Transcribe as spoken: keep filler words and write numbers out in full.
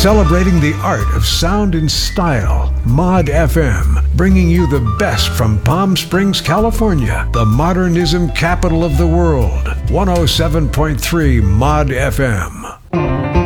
Celebrating the art of sound and style, Mod F M, bringing you the best from Palm Springs, California, the modernism capital of the world. one oh seven point three Mod F M.